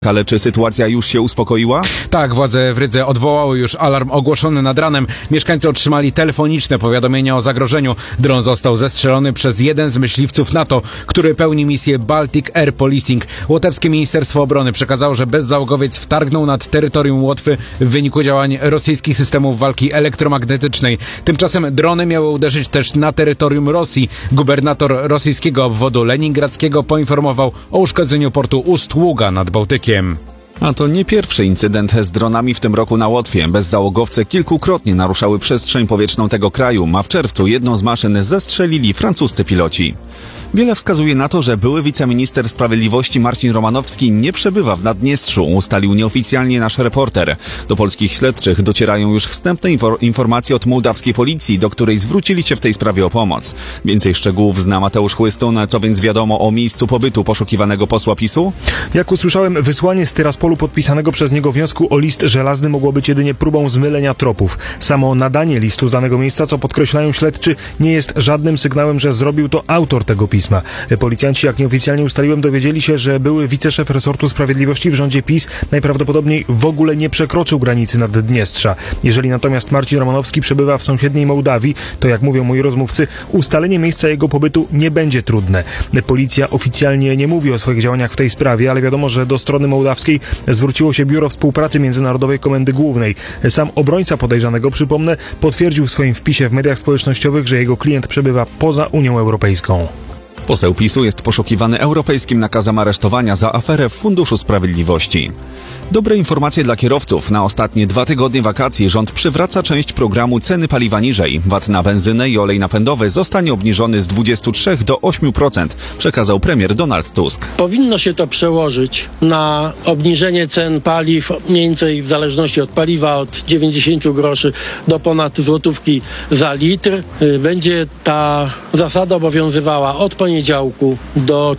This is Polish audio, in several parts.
Ale czy sytuacja już się uspokoiła? Tak, władze w Rydze odwołały już alarm ogłoszony nad ranem. Mieszkańcy otrzymali telefoniczne powiadomienia o zagrożeniu. Dron został zestrzelony przez jeden z myśliwców NATO, który pełni misję Baltic Air Policing. Łotewskie Ministerstwo Obrony przekazało, że bezzałogowiec wtargnął nad terytorium Łotwy w wyniku działań rosyjskich systemów walki elektromagnetycznej. Tymczasem drony miały uderzyć też na terytorium Rosji. Gubernator rosyjskiego obwodu leningradzkiego poinformował o uszkodzeniu portu Ust-Ługa nad Bałtykiem. A to nie pierwszy incydent z dronami w tym roku na Łotwie. Bezzałogowce kilkukrotnie naruszały przestrzeń powietrzną tego kraju, a w czerwcu jedną z maszyn zestrzelili francuscy piloci. Wiele wskazuje na to, że były wiceminister sprawiedliwości Marcin Romanowski nie przebywa w Naddniestrzu, ustalił nieoficjalnie nasz reporter. Do polskich śledczych docierają już wstępne informacje od mołdawskiej policji, do której zwrócili się w tej sprawie o pomoc. Więcej szczegółów zna Mateusz Chłystun. Co więc wiadomo o miejscu pobytu poszukiwanego posła PiS-u? Jak usłyszałem, wysłanie z Tyraspolu podpisanego przez niego wniosku o list żelazny mogło być jedynie próbą zmylenia tropów. Samo nadanie listu z danego miejsca, co podkreślają śledczy, nie jest żadnym sygnałem, że zrobił to autor tego pisma. Policjanci, jak nieoficjalnie ustaliłem, dowiedzieli się, że były wiceszef resortu sprawiedliwości w rządzie PiS najprawdopodobniej w ogóle nie przekroczył granicy Naddniestrza. Jeżeli natomiast Marcin Romanowski przebywa w sąsiedniej Mołdawii, to jak mówią moi rozmówcy, ustalenie miejsca jego pobytu nie będzie trudne. Policja oficjalnie nie mówi o swoich działaniach w tej sprawie, ale wiadomo, że do strony mołdawskiej zwróciło się Biuro Współpracy Międzynarodowej Komendy Głównej. Sam obrońca podejrzanego, przypomnę, potwierdził w swoim wpisie w mediach społecznościowych, że jego klient przebywa poza Unią Europejską. Poseł PiS-u jest poszukiwany europejskim nakazem aresztowania za aferę w Funduszu Sprawiedliwości. Dobre informacje dla kierowców. Na ostatnie 2 tygodnie wakacji rząd przywraca część programu ceny paliwa niżej. VAT na benzynę i olej napędowy zostanie obniżony z 23 do 8%, przekazał premier Donald Tusk. Powinno się to przełożyć na obniżenie cen paliw, mniej więcej w zależności od paliwa od 90 groszy do ponad złotówki za litr. Będzie ta zasada obowiązywała od poniedziałku do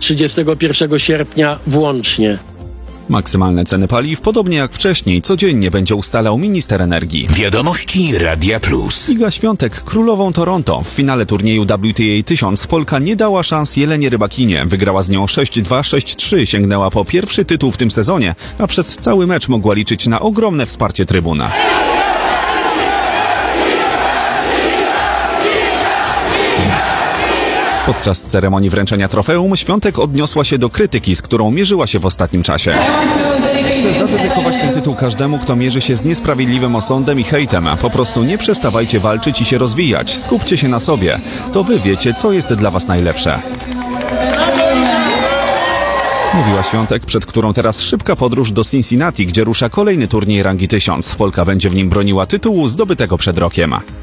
31 sierpnia włącznie. Maksymalne ceny paliw, podobnie jak wcześniej, codziennie będzie ustalał minister energii. Wiadomości Radia Plus. Iga Świątek królową Toronto. W finale turnieju WTA 1000 Polka nie dała szans Jelenie Rybakinie. Wygrała z nią 6-2, 6-3. Sięgnęła po pierwszy tytuł w tym sezonie, a przez cały mecz mogła liczyć na ogromne wsparcie trybuna. Podczas ceremonii wręczenia trofeum Świątek odniosła się do krytyki, z którą mierzyła się w ostatnim czasie. Chcę zadedykować ten tytuł każdemu, kto mierzy się z niesprawiedliwym osądem i hejtem. Po prostu nie przestawajcie walczyć i się rozwijać. Skupcie się na sobie. To wy wiecie, co jest dla was najlepsze. Mówiła Świątek, przed którą teraz szybka podróż do Cincinnati, gdzie rusza kolejny turniej rangi 1000. Polka będzie w nim broniła tytułu zdobytego przed rokiem.